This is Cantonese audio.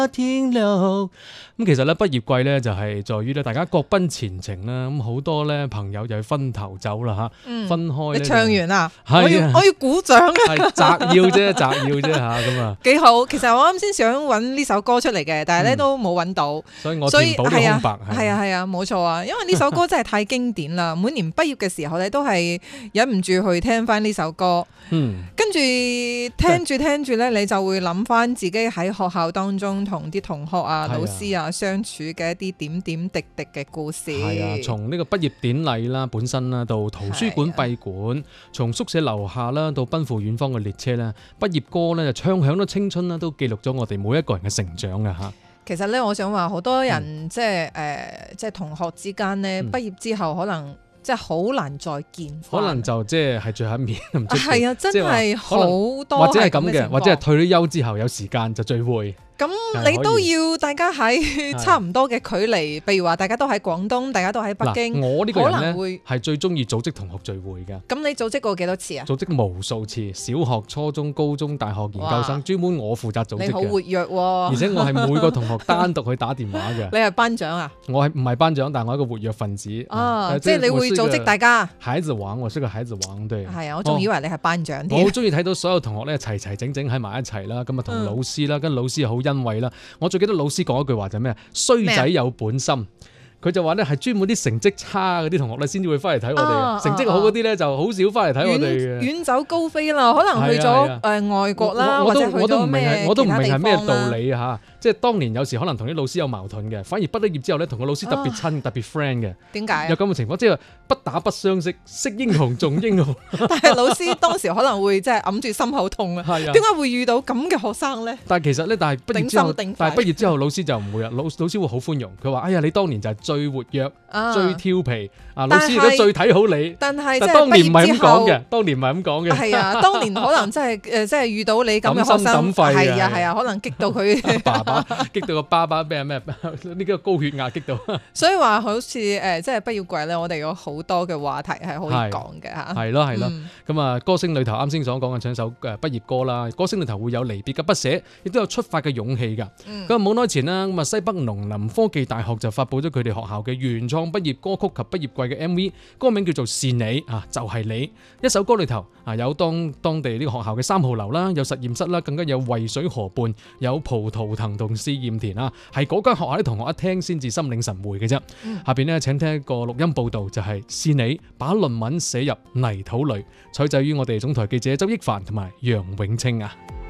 天路。咁其實咧畢業季咧就係在於咧大家各奔前程啦，咁好多咧朋友就去分頭走啦嚇，分開。 你唱完啦， 係我要鼓掌啊！ 係摘要啫嚇咁啊。 幾好，其實我啱先想揾呢首歌出嚟嘅，但係咧都冇揾到， 所以我填補啲空白。 係啊，冇錯啊，因為呢首歌真係太經典啦，每年畢業嘅時候咧都係忍唔住去聽翻呢首歌。跟住聽住咧，你就會諗翻自己喺學校當中同啲同學啊、老師啊相處嘅一啲點點滴滴嘅故事。 係啊，從呢個畢業典禮啦本身啦，到圖書館閉館，從宿舍樓下啦到奔赴遠方嘅列車啦，畢業歌咧就唱響咗青春啦，都記錄咗我哋每一個人嘅成長㗎嚇。 其實咧，我想話好多人即係同學之間咧，畢業之後可能即係好難再見， 可能就即係最後一面唔出。 係啊，真係好多或者係咁嘅，或者係退咗休之後有時間就聚會。 咁你都要大家喺差唔多嘅距離，譬如話大家都喺廣東，大家都喺北京。 我呢個人咧會係最中意組織同學聚會㗎。 咁你組織過幾多次啊？ 組織無數次，小學、初中、高中、大學、研究生，專門我負責組織嘅。 你好活躍喎！ 而且我係每個同學單獨去打電話嘅。 你係班長啊？ 我係唔係班長，但係我係一個活躍分子。 即係你會組織大家。 孩子王，我是個孩子王，對。 係啊，我仲以為你係班長添。 我好中意睇到所有同學咧齊齊整整喺埋一齊啦，咁啊同老師啦，跟老師又好欣慰啦。我最記得老師講一句話就係咩？衰仔有本心。佢就話咧係專門啲成績差嗰啲同學咧先至會翻嚟睇我哋嘅，成績好嗰啲咧就好少翻嚟睇我哋嘅。 遠走高飛啦，可能去咗外國啦，或者去咗咩我都唔明係咩其他地方道理嚇。即係當年有時可能同啲老師有矛盾嘅，反而畢咗業之後咧同個老師特別親、特別 friend 嘅。 點解？ 有咁嘅情況，即係不打不相識，識英雄重英雄。 但係老師當時可能會即係揞住心口痛啊！點解會遇到咁嘅學生咧？ 但係其實咧，但係畢業之後老師就唔會啊，老師會好寬容。佢話：哎呀，你當年就係最活躍、最調皮啊！老師而家最睇好你。 但係當年唔係咁講嘅，當年唔係咁講嘅。 係啊，當年可能真係即係遇到你咁嘅學生，係啊，可能激到佢爸爸，激到個爸爸咩呢個高血壓激到。 所以話好似即係畢業季咧，我哋有好多嘅話題係可以講嘅嚇。 係咯。咁啊，歌聲裏頭啱先所講嘅唱首畢業歌啦，歌聲裏頭會有離別嘅不捨，亦都有出發嘅勇氣㗎。咁啊冇耐前啦，咁啊西北農林科技大學就發布咗佢哋學校嘅原創畢業歌曲及畢業季嘅 MV，歌名叫做是你啊，就係你。一首歌裏頭啊有當地呢個學校嘅3號樓啦，有實驗室啦，更加有渭水河畔，有葡萄藤同試驗田啊，係嗰間學校啲同學一聽先至心領神會嘅啫。下邊呢，請聽一個錄音報導，就係是你把論文寫入泥土裏，採製於我哋總台記者周益凡同埋楊永清啊。